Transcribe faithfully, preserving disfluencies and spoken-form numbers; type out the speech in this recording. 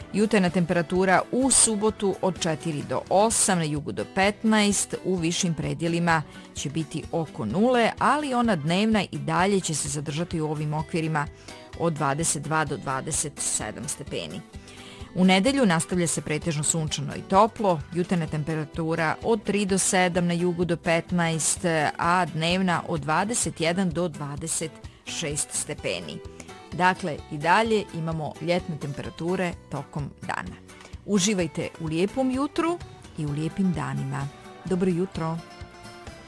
Jutarnja temperatura u subotu od četiri do osam, na jugu do petnaest, u višim predjelima će biti oko nule, ali ona dnevna i dalje će se zadržati u ovim okvirima od dvadeset dva do dvadeset sedam stepeni. U nedelju nastavlja se pretežno sunčano i toplo, jutarnja temperatura od tri do sedam, na jugu do petnaest, a dnevna od dvadeset jedan do dvadeset šest stepeni. Dakle, i dalje imamo ljetne temperature tokom dana. Uživajte u lijepom jutru i u lijepim danima. Dobro jutro!